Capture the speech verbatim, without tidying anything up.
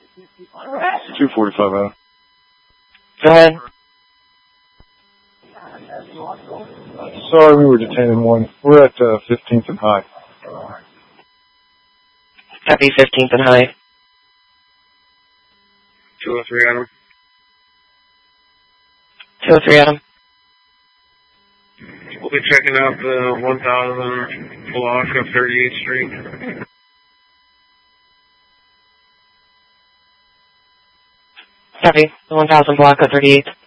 two forty-five out. Go ahead. Sorry, we were detaining one. We're at uh, fifteenth and High. Copy, fifteenth and High. two oh three, Adam. two oh three, Adam. We'll be checking out the one thousand block of thirty-eighth Street. Copy, the one thousand block of thirty-eighth.